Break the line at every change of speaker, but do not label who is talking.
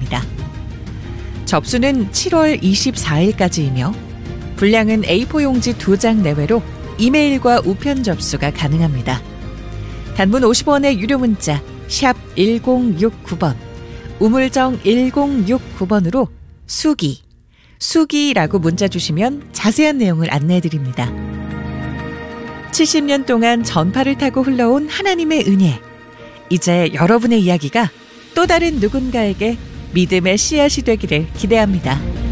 있습니다. 접수는 7월 24일까지이며 분량은 A4 용지 2장 내외로 이메일과 우편 접수가 가능합니다. 단문 50원의 유료 문자 샵 1069번, 우물정 1069번으로 수기라고 문자 주시면 자세한 내용을 안내해드립니다. 70년 동안 전파를 타고 흘러온 하나님의 은혜. 이제 여러분의 이야기가 또 다른 누군가에게 믿음의 씨앗이 되기를 기대합니다.